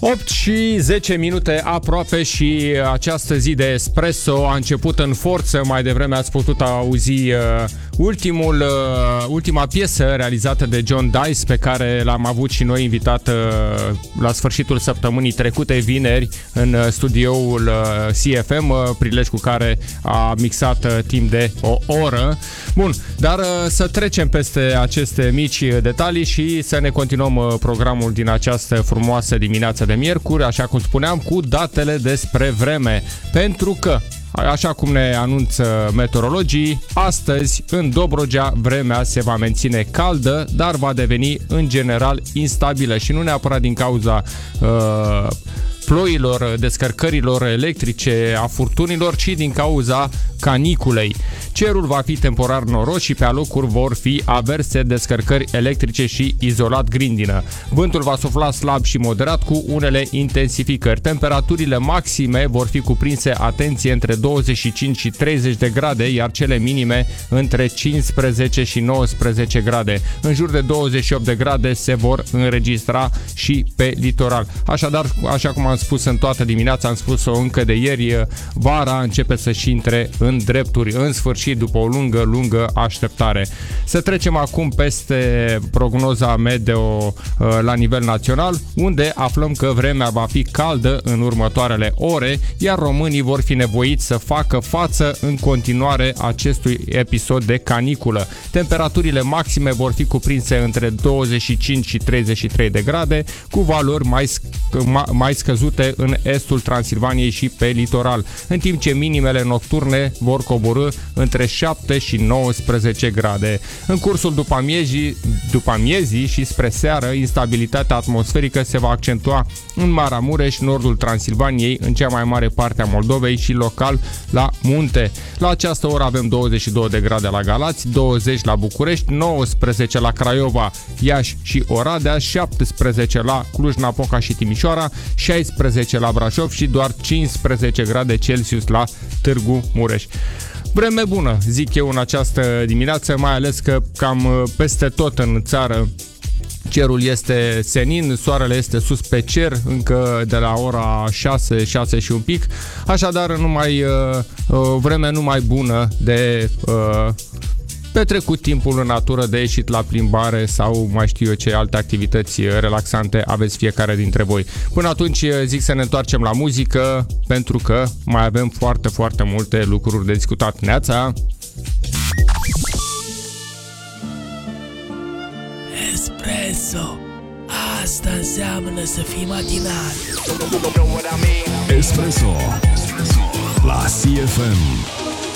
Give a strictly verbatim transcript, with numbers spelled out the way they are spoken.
opt și zece minute aproape și această zi de espresso a început în forță. Mai devreme ați putut auzi uh, ultimul, uh, ultima piesă realizată de John Dice, pe care l-am avut și noi invitat uh, la sfârșitul săptămânii trecute, vineri, în uh, studioul uh, C F M, uh, prilej cu care a mixat uh, timp de o oră. Bun, dar uh, să trecem peste aceste mici detalii și să ne continuăm uh, programul din această frumoasă dimineață de miercuri, așa cum spuneam, cu datele despre vreme. Pentru că, așa cum ne anunță meteorologii, astăzi în Dobrogea vremea se va menține caldă, dar va deveni în general instabilă și nu neapărat din cauza uh, ploilor, descărcărilor electrice, a furtunilor, ci din cauza caniculei. Cerul va fi temporar noros și pe alocuri vor fi averse descărcări electrice și izolat grindină. Vântul va sufla slab și moderat cu unele intensificări. Temperaturile maxime vor fi cuprinse, atenție, între douăzeci și cinci și treizeci de grade, iar cele minime între cincisprezece și nouăsprezece grade. În jur de douăzeci și opt de grade se vor înregistra și pe litoral. Așadar, așa cum am spus în toată dimineața, am spus-o încă de ieri, vara începe să-și intre în drepturi, în sfârșit, după o lungă, lungă așteptare. Să trecem acum peste prognoza meteo la nivel național, unde aflăm că vremea va fi caldă în următoarele ore, iar românii vor fi nevoiți să facă față în continuare acestui episod de caniculă. Temperaturile maxime vor fi cuprinse între douăzeci și cinci și treizeci și trei de grade, cu valori mai, sc- mai scăzute în estul Transilvaniei și pe litoral, în timp ce minimele nocturne vor coborî între șapte și nouăsprezece grade. În cursul după amiezii, după amiezii și spre seară, instabilitatea atmosferică se va accentua în Maramureș, nordul Transilvaniei, în cea mai mare parte a Moldovei și local la munte. La această oră avem douăzeci și două de grade la Galați, douăzeci la București, nouăsprezece la Craiova, Iași și Oradea, șaptesprezece la Cluj-Napoca și Timișoara, șaisprezece la Brașov și doar cincisprezece grade Celsius la Târgu Mureș. Vreme bună, zic eu, în această dimineață, mai ales că cam peste tot în țară cerul este senin, soarele este sus pe cer încă de la ora șase, șase și un pic, așadar numai uh, vreme numai bună de uh, petrecut timpul în natură, de ieșit la plimbare sau mai știu eu ce alte activități relaxante aveți fiecare dintre voi. Până atunci zic să ne întoarcem la muzică, pentru că mai avem foarte, foarte multe lucruri de discutat. Neața! Espresso, asta înseamnă să fii matinal. Espresso la C F M.